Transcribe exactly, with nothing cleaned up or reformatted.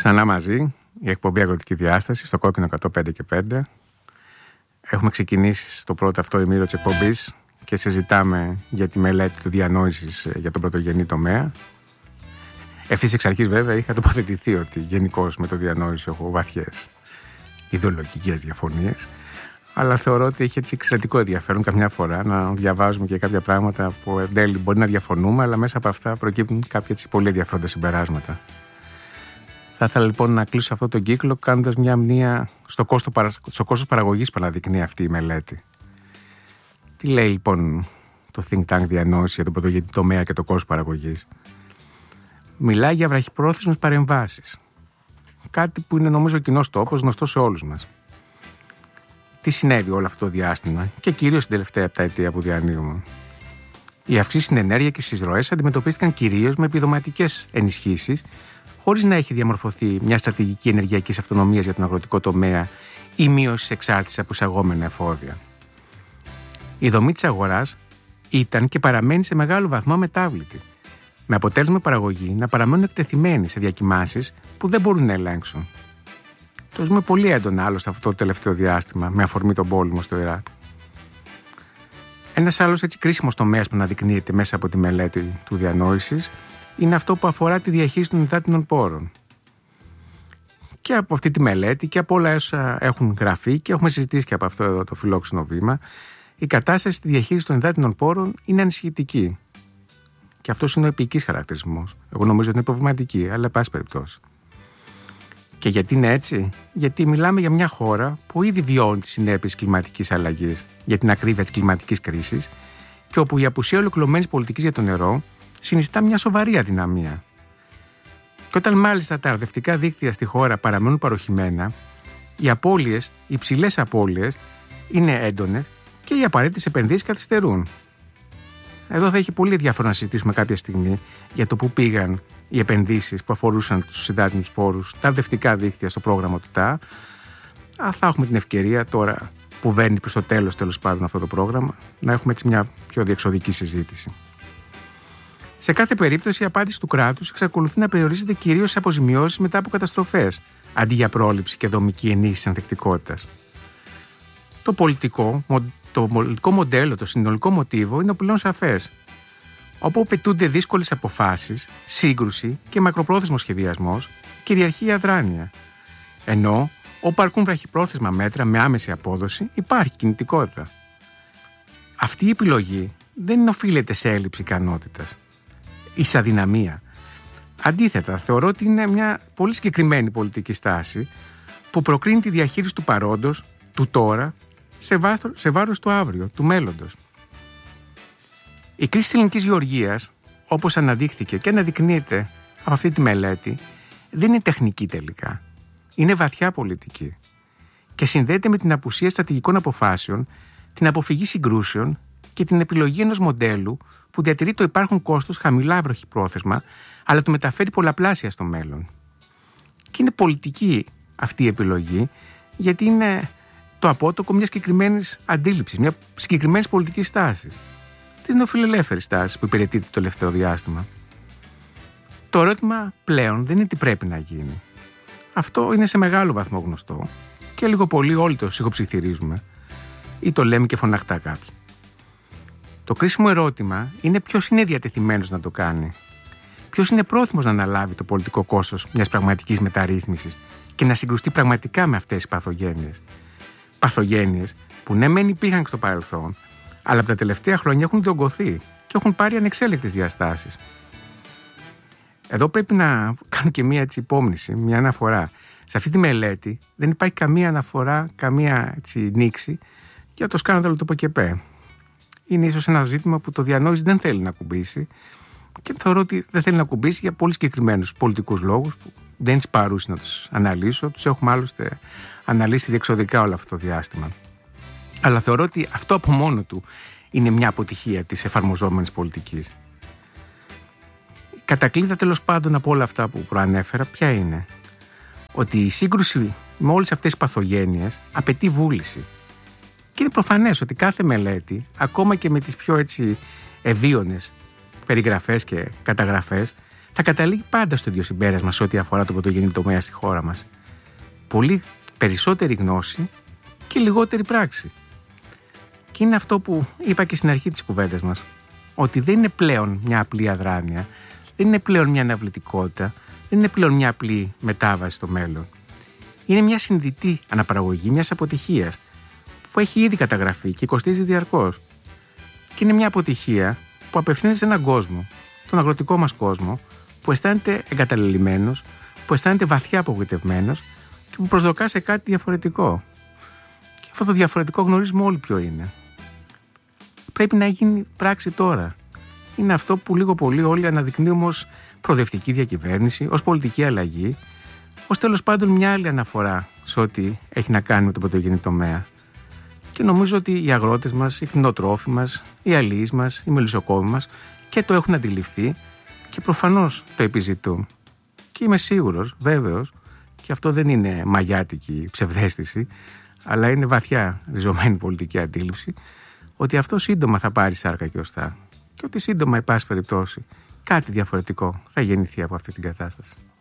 Ξανά μαζί, η εκπομπή Αγροτική Διάσταση στο Κόκκινο εκατόν πέντε και πέντε. Έχουμε ξεκινήσει στο πρώτο αυτό ημίρο της εκπομπής και συζητάμε για τη μελέτη του διανόησης για τον πρωτογενή τομέα. Ευθύς εξ αρχής, βέβαια, είχα τοποθετηθεί ότι γενικώς με το διανόηση έχω βαθιές ιδεολογικές διαφωνίες. Αλλά θεωρώ ότι έχει έτσι εξαιρετικό ενδιαφέρον καμιά φορά να διαβάζουμε και κάποια πράγματα που εν τέλει μπορεί να διαφωνούμε, αλλά μέσα από αυτά προκύπτουν κάποια έτσι πολύ ενδιαφέροντα συμπεράσματα. Θα ήθελα λοιπόν να κλείσω αυτό τον κύκλο κάνοντας μια μνήα στο, κόστο, στο κόστος παραγωγής που αναδεικνύει αυτή η μελέτη. Τι λέει λοιπόν το Think Tank Διανόηση για τον πρωτογενή τομέα και το κόστος παραγωγής? Μιλάει για βραχυπρόθεσμες παρεμβάσεις. Κάτι που είναι νομίζω κοινός τόπος, γνωστό σε όλους μας. Τι συνέβη όλο αυτό το διάστημα και κυρίως την τελευταία επταετία που διανύουμε? Οι αυξήσεις στην ενέργεια και στις ροές αντιμετωπίστηκαν κυρίως με επιδοματικές ενισχύσεις, χωρίς να έχει διαμορφωθεί μια στρατηγική ενεργειακής αυτονομίας για τον αγροτικό τομέα ή μείωση της εξάρτησης από εισαγόμενα εφόδια. Η δομή της αγοράς ήταν και παραμένει σε μεγάλο βαθμό αμετάβλητη, με αποτέλεσμα παραγωγή να παραμένουν εκτεθειμένοι σε διακυμάνσεις που δεν μπορούν να ελέγξουν. Το ζούμε πολύ έντονα άλλωστε αυτό το τελευταίο διάστημα, με αφορμή τον πόλεμο στο Ιράκ. Ένας άλλος έτσι κρίσιμος τομέας που αναδεικνύεται μέσα από τη μελέτη του διανόησης είναι αυτό που αφορά τη διαχείριση των υδάτινων πόρων. Και από αυτή τη μελέτη και από όλα όσα έχουν γραφεί και έχουμε συζητήσει και από αυτό εδώ το φιλόξενο βήμα, η κατάσταση στη διαχείριση των υδάτινων πόρων είναι ανησυχητική. Και αυτός είναι ο επικής χαρακτηρισμός. Εγώ νομίζω ότι είναι προβληματική, αλλά εν πάση περιπτώσει. Και γιατί είναι έτσι? Γιατί μιλάμε για μια χώρα που ήδη βιώνει τις συνέπειες κλιματικής αλλαγής, για την ακρίβεια της κλιματικής κρίσης, και όπου η απουσία ολοκληρωμένης πολιτικής για το νερό συνιστά μια σοβαρή αδυναμία. Και όταν μάλιστα τα αρδευτικά δίκτυα στη χώρα παραμένουν παροχημένα, οι απώλειες, οι υψηλές απώλειες είναι έντονες και οι απαραίτητες επενδύσεις καθυστερούν. Εδώ θα έχει πολύ ενδιαφέρον να συζητήσουμε κάποια στιγμή για το πού πήγαν οι επενδύσεις που αφορούσαν τους υδάτινους πόρους, τα αρδευτικά δίκτυα στο πρόγραμμα του ΤΑ. Θα έχουμε την ευκαιρία τώρα που βαίνει προς το τέλος, τέλος πάντων αυτό το πρόγραμμα, να έχουμε έτσι μια πιο διεξοδική συζήτηση. Σε κάθε περίπτωση η απάντηση του κράτους εξακολουθεί να περιορίζεται κυρίως σε αποζημιώσεις μετά από καταστροφές, αντί για πρόληψη και δομική ενίσχυση ανθεκτικότητας. Το πολιτικό, το πολιτικό μοντέλο, το συνολικό μοτίβο είναι πλέον σαφές. Όπου απαιτούνται δύσκολες αποφάσεις, σύγκρουση και μακροπρόθεσμος σχεδιασμός, κυριαρχεί η αδράνεια. Ενώ όπου αρκούν βραχυπρόθεσμα μέτρα με άμεση απόδοση, υπάρχει κινητικότητα. Αυτή η επιλογή δεν οφείλεται σε έλλειψη ικανότητας ή σε αδυναμία. Αντίθετα, θεωρώ ότι είναι μια πολύ συγκεκριμένη πολιτική στάση που προκρίνει τη διαχείριση του παρόντος, του τώρα, σε, βάθρο, σε βάρος του αύριο, του μέλλοντος. Η κρίση της ελληνικής γεωργίας, όπως αναδείχθηκε και αναδεικνύεται από αυτή τη μελέτη, δεν είναι τεχνική τελικά. Είναι βαθιά πολιτική και συνδέεται με την απουσία στρατηγικών αποφάσεων, την αποφυγή συγκρούσεων και την επιλογή ενός μοντέλου που διατηρεί το υπάρχον κόστος χαμηλά βραχυπρόθεσμα, αλλά το μεταφέρει πολλαπλάσια στο μέλλον. Και είναι πολιτική αυτή η επιλογή, γιατί είναι το απότοκο μιας συγκεκριμένης αντίληψης, μια συγκεκριμένης πολιτικής στάσης. Της νεοφιλελεύθερης στάσης που υπηρετείται το τελευταίο διάστημα. Το ερώτημα πλέον δεν είναι τι πρέπει να γίνει. Αυτό είναι σε μεγάλο βαθμό γνωστό και λίγο πολύ όλοι το σιγοψιθυρίζουμε ή το λέμε και φωναχτά κάποιοι. Το κρίσιμο ερώτημα είναι ποιος είναι διατεθειμένος να το κάνει. Ποιος είναι πρόθυμος να αναλάβει το πολιτικό κόστος μιας πραγματικής μεταρρύθμισης και να συγκρουστεί πραγματικά με αυτές τις παθογένειες. Παθογένειες που ναι μεν υπήρχαν και στο παρελθόν, αλλά από τα τελευταία χρόνια έχουν διωγγωθεί και έχουν πάρει ανεξέλεγκτες διαστάσεις. Εδώ πρέπει να κάνω και μία έτσι υπόμνηση, μία αναφορά. Σε αυτή τη μελέτη δεν υπάρχει καμία αναφορά, καμία έτσι νήξη για το σκάνδαλο του ΠΟΚΕΠΕ. Είναι ίσως ένα ζήτημα που το διανόηση δεν θέλει να ακουμπήσει και θεωρώ ότι δεν θέλει να ακουμπήσει για πολύ συγκεκριμένους πολιτικούς λόγους που δεν είναι παρούση να τους αναλύσω. Τους έχουμε άλλωστε αναλύσει διεξοδικά όλο αυτό το διάστημα. Αλλά θεωρώ ότι αυτό από μόνο του είναι μια αποτυχία της εφαρμοζόμενης πολιτικής. Η κατακλείδα τέλος πάντων από όλα αυτά που προανέφερα ποια είναι? Ότι η σύγκρουση με όλες αυτές τις παθογένειες απαιτεί βούληση. Και είναι προφανές ότι κάθε μελέτη, ακόμα και με τις πιο έτσι ευίωνες περιγραφές και καταγραφές, θα καταλήγει πάντα στο ίδιο συμπέρασμα σε ό,τι αφορά το πρωτογενή τομέα στη χώρα μας. Πολύ περισσότερη γνώση και λιγότερη πράξη. Και είναι αυτό που είπα και στην αρχή της κουβέντας μας, ότι δεν είναι πλέον μια απλή αδράνεια, δεν είναι πλέον μια αναβλητικότητα, δεν είναι πλέον μια απλή μετάβαση στο μέλλον. Είναι μια συνειδητή αναπαραγωγή μιας αποτυχίας που έχει ήδη καταγραφεί και κοστίζει διαρκώς. Και είναι μια αποτυχία που απευθύνεται σε έναν κόσμο, τον αγροτικό μας κόσμο, που αισθάνεται εγκαταλελειμμένος, που αισθάνεται βαθιά απογοητευμένος και που προσδοκά σε κάτι διαφορετικό. Και αυτό το διαφορετικό γνωρίζουμε όλοι ποιο είναι. Πρέπει να γίνει πράξη τώρα. Είναι αυτό που λίγο πολύ όλοι αναδεικνύουμε ως προοδευτική διακυβέρνηση, ως πολιτική αλλαγή, ως τέλος πάντων μια άλλη αναφορά σε ό,τι έχει να κάνει με τον πρωτογενή τομέα. Και νομίζω ότι οι αγρότες μας, οι κτηνοτρόφοι μας, οι αλλοίς μας, οι μελισσοκόμοι μας και το έχουν αντιληφθεί και προφανώς το επιζητούν. Και είμαι σίγουρος, βέβαιος, και αυτό δεν είναι μαγιάτικη ψευδαίσθηση, αλλά είναι βαθιά ριζωμένη πολιτική αντίληψη, ότι αυτό σύντομα θα πάρει σάρκα και οστά. Και ότι σύντομα, εν πάση περιπτώσει, κάτι διαφορετικό θα γεννηθεί από αυτή την κατάσταση.